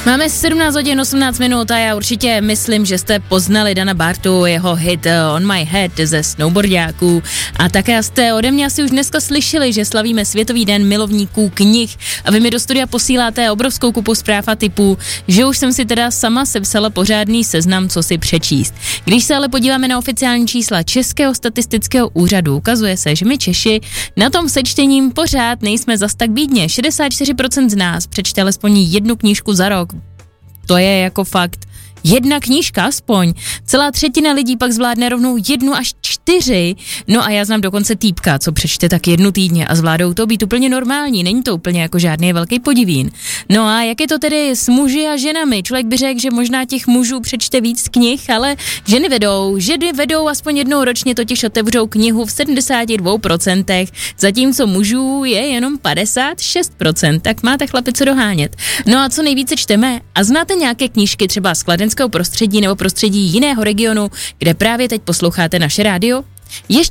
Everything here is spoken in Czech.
Máme 17 hodin 18 minut a já určitě myslím, že jste poznali Dana Bartu, jeho hit On My Head ze snowboardiáků. A také jste ode mě asi už dneska slyšeli, že slavíme Světový den milovníků knih a vy mi do studia posíláte obrovskou kupu zpráv a tipů, že už jsem si teda sama sepsala pořádný seznam, co si přečíst. Když se ale podíváme na oficiální čísla Českého statistického úřadu, ukazuje se, že my Češi na tom sečtením pořád nejsme zas tak bídně. 64% z nás přečte alespoň jednu knížku za rok. To je jako fakt jedna knížka aspoň. Celá třetina lidí pak zvládne rovnou 1 až 4. No a já znám dokonce týpka, co přečte tak 1 týdně a zvládou to být úplně normální. Není to úplně jako žádný velký podivín. No a jak je to tedy s muži a ženami? Člověk by řekl, že možná těch mužů přečte víc knih, ale ženy vedou aspoň jednou ročně, totiž otevřou knihu v 72%, zatímco mužů je jenom 56%, tak máte chlapi co dohánět. No a co nejvíce čteme? A znáte nějaké knížky třeba z kladenského prostředí nebo prostředí jiného regionu, kde právě teď posloucháte naše rádio? Ještě